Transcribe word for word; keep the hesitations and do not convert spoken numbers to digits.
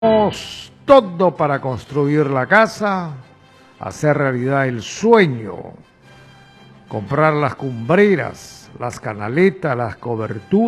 Todo para construir la casa, hacer realidad el sueño, comprar las cumbreras, las canaletas, las coberturas.